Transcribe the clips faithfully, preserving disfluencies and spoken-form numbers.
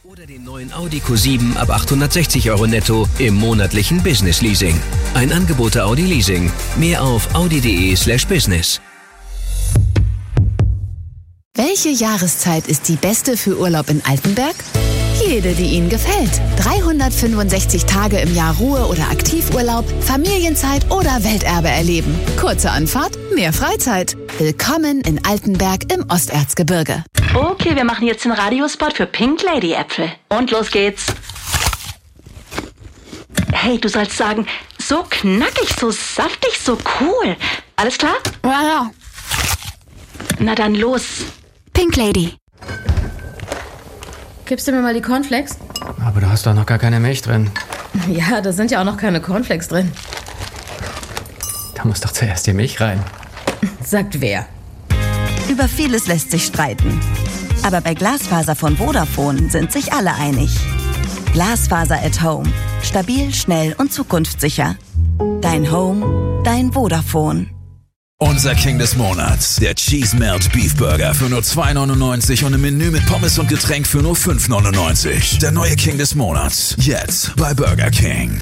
Oder den neuen Audi Q sieben ab achthundertsechzig Euro netto im monatlichen Business Leasing. Ein Angebot der Audi Leasing. Mehr auf audi.de slash business. Welche Jahreszeit ist die beste für Urlaub in Altenberg? Jede, die Ihnen gefällt. dreihundertfünfundsechzig Tage im Jahr Ruhe- oder Aktivurlaub, Familienzeit oder Welterbe erleben. Kurze Anfahrt, mehr Freizeit. Willkommen in Altenberg im Osterzgebirge. Okay, wir machen jetzt den Radiospot für Pink Lady Äpfel. Und los geht's. Hey, du sollst sagen, so knackig, so saftig, so cool. Alles klar? Ja, ja. Na dann los. Pink Lady. Gibst du mir mal die Cornflakes? Aber du hast doch noch gar keine Milch drin. Ja, da sind ja auch noch keine Cornflakes drin. Da muss doch zuerst die Milch rein. Sagt wer? Über vieles lässt sich streiten. Aber bei Glasfaser von Vodafone sind sich alle einig. Glasfaser at Home. Stabil, schnell und zukunftssicher. Dein Home, dein Vodafone. Unser King des Monats, der Cheese Melt Beef Burger für nur zwei neunundneunzig und ein Menü mit Pommes und Getränk für nur fünf neunundneunzig. Der neue King des Monats, jetzt bei Burger King.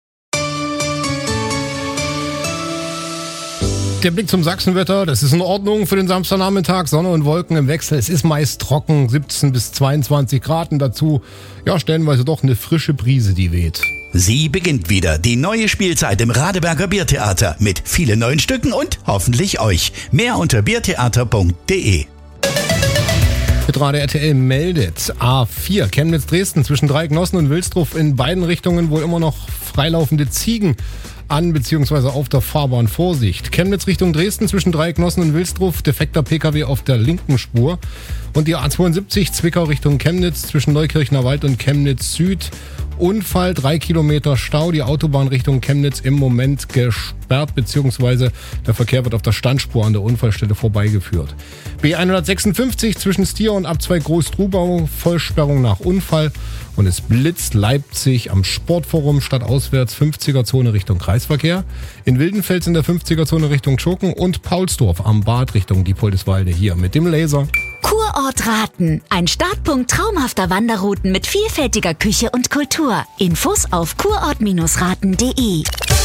Der Blick zum Sachsenwetter, das ist in Ordnung für den Samstagnachmittag. Sonne und Wolken im Wechsel. Es ist meist trocken, siebzehn bis zweiundzwanzig Grad und dazu, ja, stellenweise doch eine frische Brise, die weht. Sie beginnt wieder, die neue Spielzeit im Radeberger Biertheater mit vielen neuen Stücken und hoffentlich euch. Mehr unter biertheater punkt de. Hitradio R T L meldet A vier Chemnitz-Dresden zwischen Dreiecknossen und Wilsdruff in beiden Richtungen wohl immer noch freilaufende Ziegen an bzw. auf der Fahrbahn. Vorsicht. Chemnitz Richtung Dresden zwischen Dreiecknossen und Wilsdruff, defekter P K W auf der linken Spur. Und die A zweiundsiebzig Zwickau Richtung Chemnitz zwischen Neukirchner Wald und Chemnitz Süd. Unfall, drei Kilometer Stau, die Autobahn Richtung Chemnitz im Moment gesperrt, beziehungsweise der Verkehr wird auf der Standspur an der Unfallstelle vorbeigeführt. B hundertsechsundfünfzig zwischen Stier und Abzweig Groß-Trubau, Vollsperrung nach Unfall. Und es blitzt Leipzig am Sportforum stadtauswärts fünfziger-Zone Richtung Kreisverkehr. In Wildenfels in der fünfziger-Zone Richtung Schurken und Paulsdorf am Bad Richtung Diepoldeswalde hier mit dem Laser. Kurort Raten. Ein Startpunkt traumhafter Wanderrouten mit vielfältiger Küche und Kultur. Infos auf kurort raten punkt de.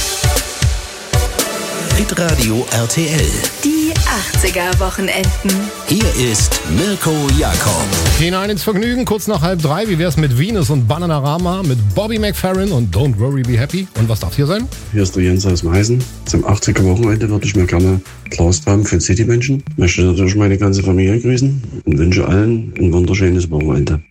Hitradio R T L. Die achtziger-Wochenenden. Hier ist Mirko Jakob. Hinein ins Vergnügen, kurz nach halb drei. Wie wär's mit Venus und Bananarama, mit Bobby McFerrin und Don't Worry Be Happy? Und was darf hier sein? Hier ist der Jens aus Meißen. Zum achtziger-Wochenende würde ich mir gerne Klaus Baum für City Menschen. Ich möchte natürlich meine ganze Familie grüßen und wünsche allen ein wunderschönes Wochenende.